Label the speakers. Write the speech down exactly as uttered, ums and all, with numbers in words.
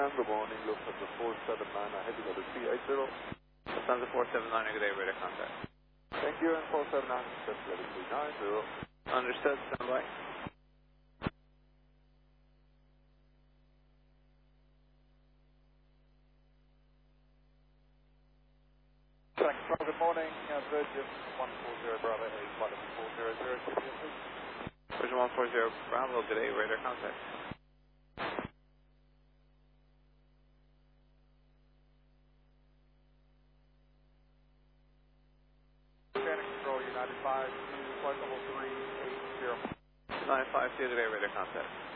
Speaker 1: and good morning, Lufthansa four seven nine, I have you got a three eight zero.
Speaker 2: Lufthansa four seven nine, good day, radar contact.
Speaker 1: Thank you, and four seven nine, just level three nine zero.
Speaker 2: Understood, stand by.
Speaker 1: Thanks, well, good morning, uh, Virgin one four zero Bravo eight one four zero zero, please.
Speaker 2: Virgin one four zero Bravo, good day, radar contact.
Speaker 1: Scanning control, United five, flight level three eight zero.
Speaker 2: nine five two, good day, radar contact.